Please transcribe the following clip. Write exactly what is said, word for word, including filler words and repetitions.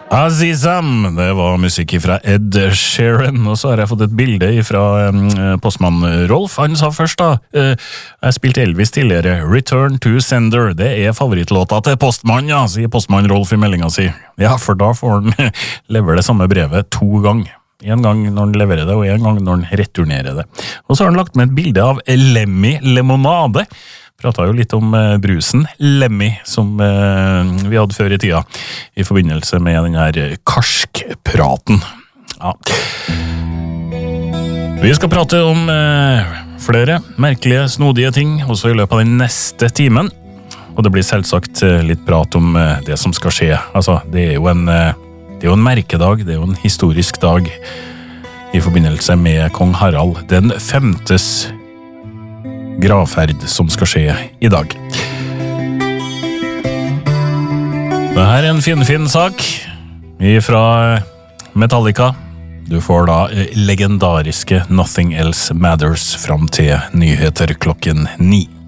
Azizam, det var musikk fra Ed Sheeran, og så har jeg fått et bilde fra eh, postmann Rolf. Han sa først da, eh, jeg spilte Elvis tidligere, Return to Sender, det er favorittlåta til postmann, ja, sier postmann Rolf i meldinga si. Ja, for da får han levere det samme brevet to ganger. En gang når han leverer det, og en gang når han returnerer det. Og så har han lagt med et bilde av Lemmy Lemonade. Pratet jo litt om eh, brusen Lemmy, som eh, vi hadde før i tida, i forbindelse med den her karskpraten. Ja. Vi skal prate om eh, flere merkelige, snodige ting, også i løpet av den neste timen. Og det blir selvsagt eh, litt prat om eh, det som skal skje. Altså, det er jo en, eh, det er jo en merkedag, det er jo en historisk dag i forbindelse med kong Harald den femtes gravferd som skal skje i dag. Det her er en fin, fin sak fra Metallica. Du får da legendariske Nothing Else Matters fram til nyheter klokken ni.